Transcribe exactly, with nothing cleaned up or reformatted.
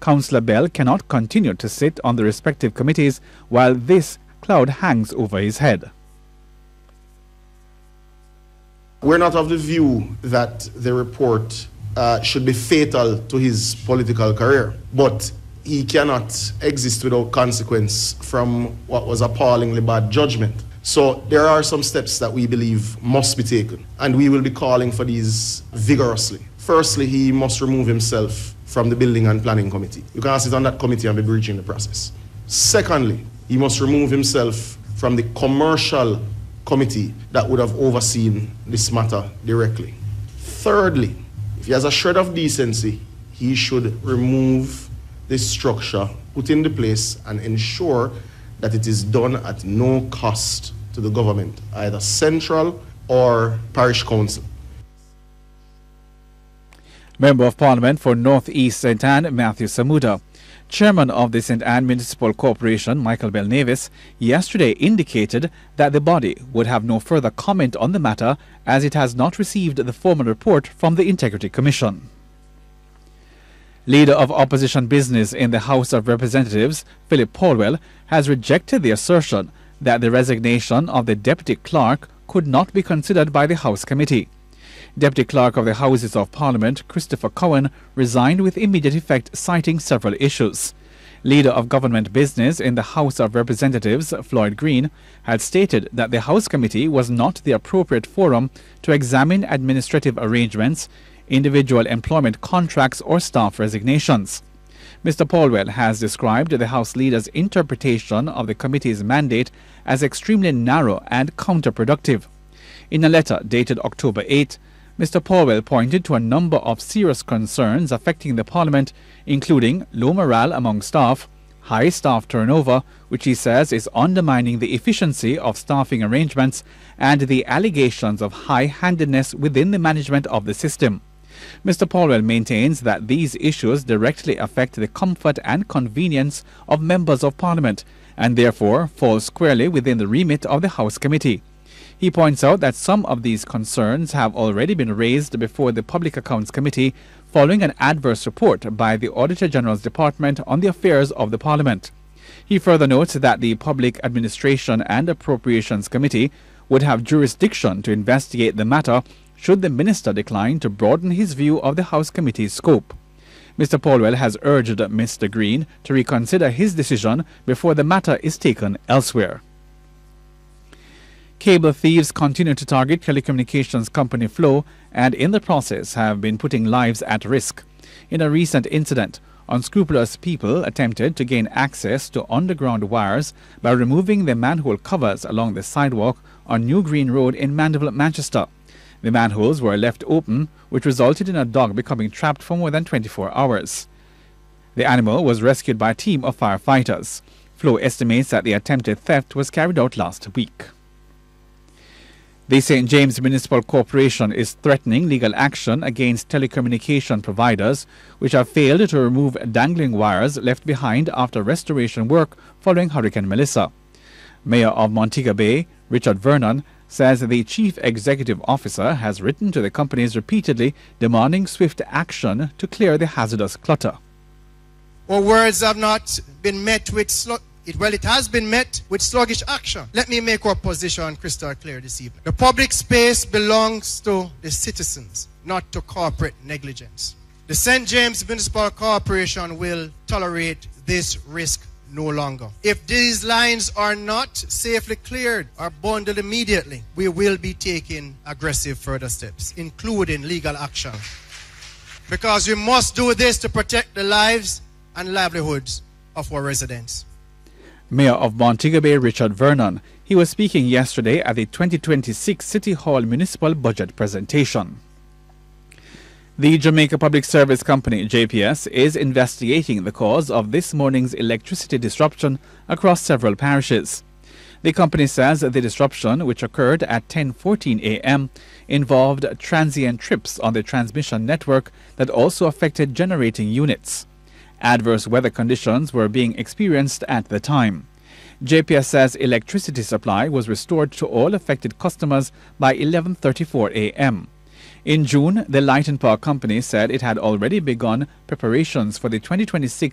Councillor Bell cannot continue to sit on the respective committees while this cloud hangs over his head. We're not of the view that the report uh, should be fatal to his political career, but he cannot exist without consequence from what was appallingly bad judgment. So there are some steps that we believe must be taken, and we will be calling for these vigorously. Firstly, he must remove himself from the Building and Planning Committee. You can't sit on that committee and be breaching the process. Secondly, he must remove himself from the commercial committee that would have overseen this matter directly. Thirdly, if he has a shred of decency, he should remove this structure, put into place, and ensure that it is done at no cost to the government, either central or parish council. Member of Parliament for North East Saint Anne, Matthew Samuda. Chairman of the Saint Anne Municipal Corporation, Michael Bell-Nevis, yesterday indicated that the body would have no further comment on the matter as it has not received the formal report from the Integrity Commission. Leader of Opposition Business in the House of Representatives, Philip Paulwell, has rejected the assertion that the resignation of the Deputy Clerk could not be considered by the House Committee. Deputy Clerk of the Houses of Parliament, Christopher Cowan, resigned with immediate effect, citing several issues. Leader of Government Business in the House of Representatives, Floyd Green, had stated that the House Committee was not the appropriate forum to examine administrative arrangements, individual employment contracts or staff resignations. Mister Paulwell has described the House Leader's interpretation of the committee's mandate as extremely narrow and counterproductive. In a letter dated October eighth, Mister Paulwell pointed to a number of serious concerns affecting the Parliament, including low morale among staff, high staff turnover, which he says is undermining the efficiency of staffing arrangements, and the allegations of high-handedness within the management of the system. Mister Paulwell maintains that these issues directly affect the comfort and convenience of members of Parliament, and therefore fall squarely within the remit of the House Committee. He points out that some of these concerns have already been raised before the Public Accounts Committee following an adverse report by the Auditor General's Department on the affairs of the Parliament. He further notes that the Public Administration and Appropriations Committee would have jurisdiction to investigate the matter should the Minister decline to broaden his view of the House Committee's scope. Mister Paulwell has urged Mister Green to reconsider his decision before the matter is taken elsewhere. Cable thieves continue to target telecommunications company Flow and in the process have been putting lives at risk. In a recent incident, unscrupulous people attempted to gain access to underground wires by removing the manhole covers along the sidewalk on New Green Road in Mandeville, Manchester. The manholes were left open, which resulted in a dog becoming trapped for more than twenty-four hours. The animal was rescued by a team of firefighters. Flow estimates that the attempted theft was carried out last week. The Saint James Municipal Corporation is threatening legal action against telecommunication providers which have failed to remove dangling wires left behind after restoration work following Hurricane Melissa. Mayor of Montego Bay, Richard Vernon, says the Chief Executive Officer has written to the companies repeatedly demanding swift action to clear the hazardous clutter. Our words have not been met with slug It, well, it has been met with sluggish action. Let me make our position crystal clear this evening. The public space belongs to the citizens, not to corporate negligence. The Saint James Municipal Corporation will tolerate this risk no longer. If these lines are not safely cleared or bundled immediately, we will be taking aggressive further steps, including legal action. Because we must do this to protect the lives and livelihoods of our residents. Mayor of Montego Bay, Richard Vernon. He was speaking yesterday at the twenty twenty-six City Hall Municipal Budget presentation. The Jamaica Public Service Company, J P S, is investigating the cause of this morning's electricity disruption across several parishes. The company says the disruption, which occurred at ten fourteen a m, involved transient trips on the transmission network that also affected generating units. Adverse weather conditions were being experienced at the time. J P S says electricity supply was restored to all affected customers by eleven thirty-four a m In June, the Light and Power Company said it had already begun preparations for the twenty twenty-six